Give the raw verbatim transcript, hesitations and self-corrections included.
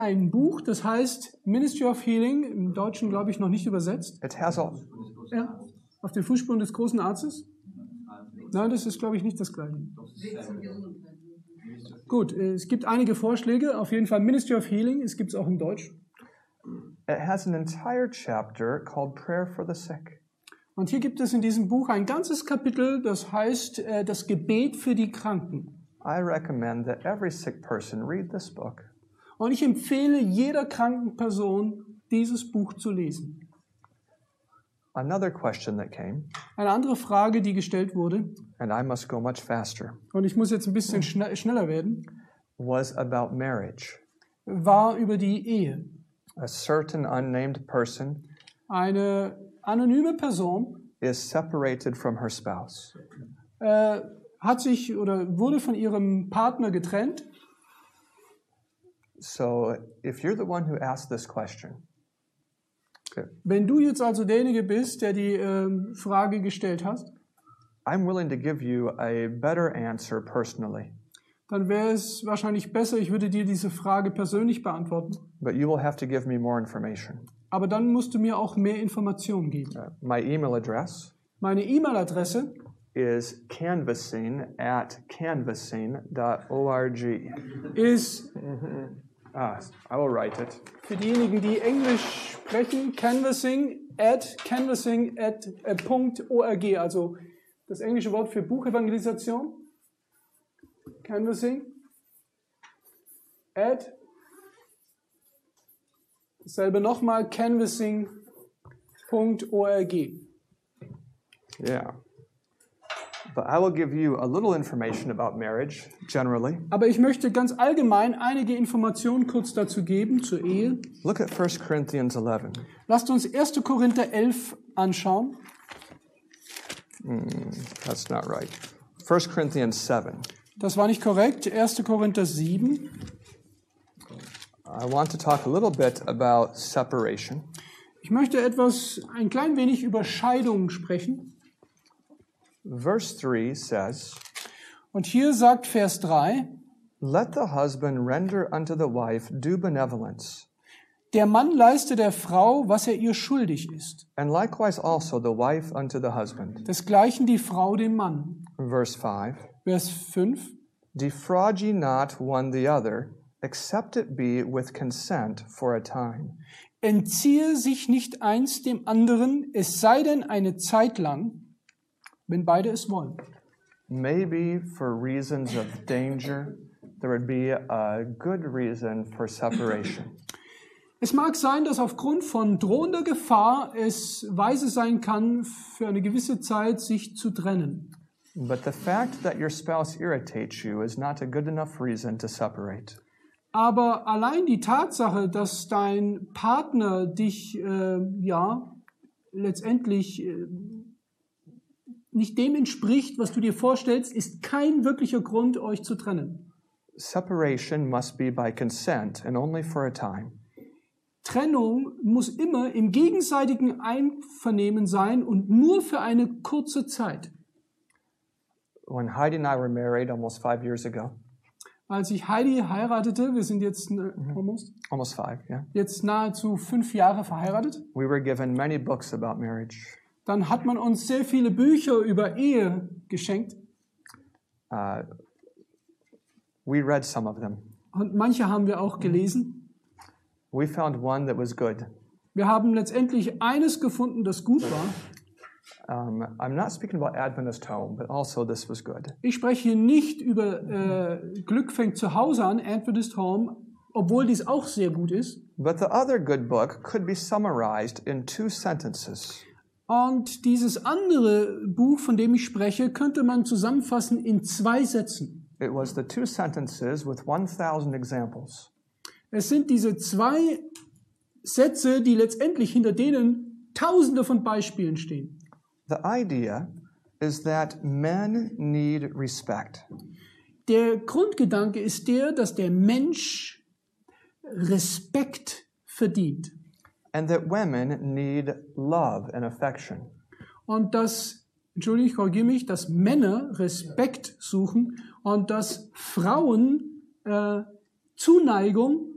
ein Buch, das heißt Ministry of Healing, im Deutschen glaube ich noch nicht übersetzt. It has all, Ja, auf den Fußspuren des großen Arztes. Nein, das ist glaube ich nicht das Gleiche. Gut, es gibt einige Vorschläge, auf jeden Fall Ministry of Healing, es gibt es auch in Deutsch. it has an entire chapter called Prayer for the Sick. Und hier gibt es in diesem Buch ein ganzes Kapitel, das heißt äh, das Gebet für die Kranken. I recommend that every sick person read this book. Und ich empfehle jeder kranken Person, dieses Buch zu lesen. Another question that came, Eine andere Frage, die gestellt wurde, and I must go much faster, und ich muss jetzt ein bisschen schne- schneller werden, was about marriage. war über die Ehe. A certain unnamed person Eine anonyme Person is separated from her spouse. äh, hat sich oder wurde von ihrem Partner getrennt. So if you're the one who asked this question, Wenn du jetzt also derjenige bist, der die ähm, Frage gestellt hast, I'm willing to give you a better answer personally, dann wäre es wahrscheinlich besser, ich würde dir diese Frage persönlich beantworten. but you will have to give me more information. Aber dann musst du mir auch mehr Informationen geben. Uh, my email address Meine E-Mail-Adresse is canvassing at canvassing dot org. ist Ah, I will write it. für diejenigen, die Englisch sprechen, canvassing at canvassing at äh, .org, also das englische Wort für Buchevangelisation. Canvassing at dasselbe nochmal canvassing dot org. Yeah. But I will give you a little information about marriage generally. Aber ich möchte ganz allgemein einige Informationen kurz dazu geben zur Ehe. Look at First Corinthians eleven. Lasst uns erster Korinther elf anschauen. That's not right. First Corinthians seven. Das war nicht korrekt. erster Korinther sieben. I want to talk a little bit about separation. Ich möchte etwas, ein klein wenig über Scheidung sprechen. Verse three says, Und hier sagt Vers drei, "Let the husband render unto the wife due benevolence, der Mann leiste der Frau, was er ihr schuldig ist. and likewise also the wife unto the husband." Desgleichen die Frau dem Mann. Verse five, Vers fünf, "Defraud ye not one the other, except it be with consent for a time." entziehe sich nicht eins dem anderen, es sei denn eine Zeit lang, wenn beide es wollen. Maybe for reasons of danger, there would be a good reason for separation. Es mag sein, dass aufgrund von drohender Gefahr es weise sein kann, für eine gewisse Zeit sich zu trennen. But the fact that your spouse irritates you is not a good enough reason to separate. Aber allein die Tatsache, dass dein Partner dich äh, ja letztendlich äh, nicht dem entspricht, was du dir vorstellst, ist kein wirklicher Grund, euch zu trennen. Separation must be by consent and only for a time. Trennung muss immer im gegenseitigen Einvernehmen sein und nur für eine kurze Zeit. When Heidi and I were married almost five years ago, Als ich Heidi heiratete, wir sind jetzt äh, almost, almost five, yeah, jetzt nahezu fünf Jahre verheiratet, we were given many books about marriage. dann hat man uns sehr viele Bücher über Ehe geschenkt Uh, we read some of them. und manche haben wir auch gelesen. We found one that was good. Wir haben letztendlich eines gefunden, das gut war. Um, I'm not speaking about Adventist Home, but also this was good. Ich spreche hier nicht über äh, Glück fängt zu Hause an, Adventist Home, obwohl dies auch sehr gut ist. But the other good book could be summarized in two sentences. Und dieses andere Buch, von dem ich spreche, könnte man zusammenfassen in zwei Sätzen. It was the two sentences with one thousand examples. Es sind diese zwei Sätze, die letztendlich hinter denen Tausende von Beispielen stehen. The idea is that men need respect. Der Grundgedanke ist der, dass der Mensch Respekt verdient. And that women need love and affection. Und dass, Entschuldigung, ich korrigiere mich, dass Männer Respekt suchen und dass Frauen äh, Zuneigung